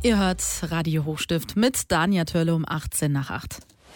Ihr hört Radio Hochstift mit Dania Törle um 18 nach 8.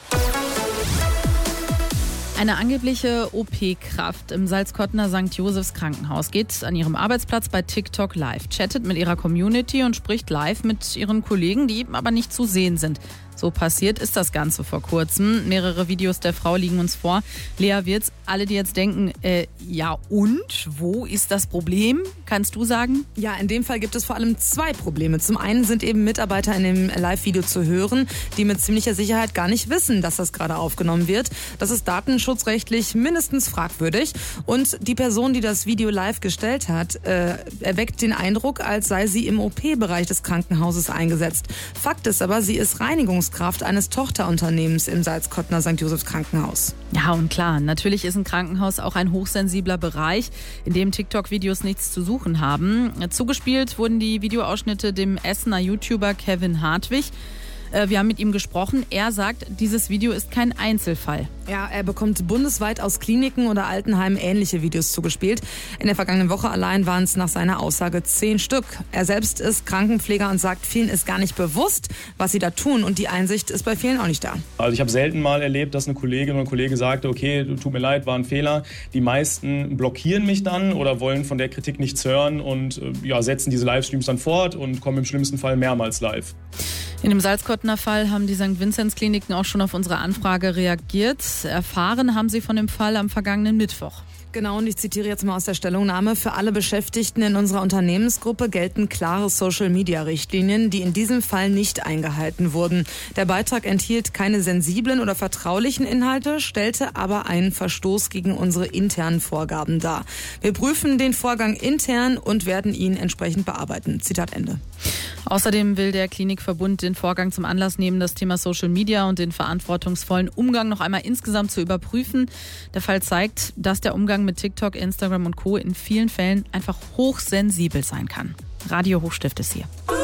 Eine angebliche OP-Kraft im Salzkottner St. Josephs Krankenhaus geht an ihrem Arbeitsplatz bei TikTok live, chattet mit ihrer Community und spricht live mit ihren Kollegen, die aber nicht zu sehen sind. So passiert ist das Ganze vor kurzem. Mehrere Videos der Frau liegen uns vor. Lea Wirz, alle, die jetzt denken, ja und? Wo ist das Problem? Kannst du sagen? Ja, in dem Fall gibt es vor allem zwei Probleme. Zum einen sind eben Mitarbeiter in dem Live-Video zu hören, die mit ziemlicher Sicherheit gar nicht wissen, dass das gerade aufgenommen wird. Das ist datenschutzrechtlich mindestens fragwürdig. Und die Person, die das Video live gestellt hat, erweckt den Eindruck, als sei sie im OP-Bereich des Krankenhauses eingesetzt. Fakt ist aber, sie ist Reinigungskraft eines Tochterunternehmens im Salzkottner St. Josephs Krankenhaus. Ja, und klar, natürlich ist ein Krankenhaus auch ein hochsensibler Bereich, in dem TikTok-Videos nichts zu suchen haben. Zugespielt wurden die Videoausschnitte dem Essener YouTuber Kevin Hartwig. Wir haben mit ihm gesprochen. Er sagt, dieses Video ist kein Einzelfall. Ja, er bekommt bundesweit aus Kliniken oder Altenheimen ähnliche Videos zugespielt. In der vergangenen Woche allein waren es nach seiner Aussage 10 Stück. Er selbst ist Krankenpfleger und sagt, vielen ist gar nicht bewusst, was sie da tun. Und die Einsicht ist bei vielen auch nicht da. Also ich habe selten mal erlebt, dass eine Kollegin oder ein Kollege sagte, okay, tut mir leid, war ein Fehler. Die meisten blockieren mich dann oder wollen von der Kritik nichts hören und setzen diese Livestreams dann fort und kommen im schlimmsten Fall mehrmals live. In dem Salzkottner Fall haben die St. Vinzenz-Kliniken auch schon auf unsere Anfrage reagiert. Erfahren haben sie von dem Fall am vergangenen Mittwoch. Genau, und ich zitiere jetzt mal aus der Stellungnahme. Für alle Beschäftigten in unserer Unternehmensgruppe gelten klare Social-Media-Richtlinien, die in diesem Fall nicht eingehalten wurden. Der Beitrag enthielt keine sensiblen oder vertraulichen Inhalte, stellte aber einen Verstoß gegen unsere internen Vorgaben dar. Wir prüfen den Vorgang intern und werden ihn entsprechend bearbeiten. Zitat Ende. Außerdem will der Klinikverbund den Vorgang zum Anlass nehmen, das Thema Social Media und den verantwortungsvollen Umgang noch einmal insgesamt zu überprüfen. Der Fall zeigt, dass der Umgang mit TikTok, Instagram und Co. in vielen Fällen einfach hochsensibel sein kann. Radio Hochstift ist hier.